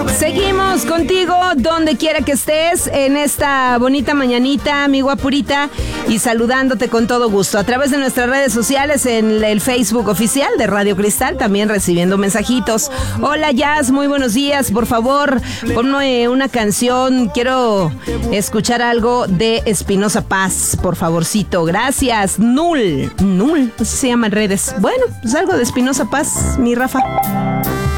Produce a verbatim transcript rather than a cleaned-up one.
Seguimos contigo donde quiera que estés en esta bonita mañanita, mi guapurita, y saludándote con todo gusto a través de nuestras redes sociales, en el Facebook oficial de Radio Cristal, también recibiendo mensajitos. Hola Jazz, muy buenos días, por favor, ponme una canción, quiero escuchar algo de Espinoza Paz, por favorcito, gracias. Nul, Nul, así se llama en redes. Bueno, pues algo de Espinoza Paz, mi Rafa.